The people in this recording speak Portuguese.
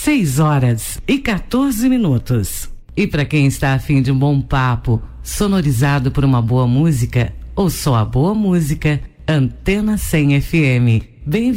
6h14. E para quem está a fim de um bom papo, sonorizado por uma boa música, ou só a boa música, Antena 100 FM. Bem-vindo.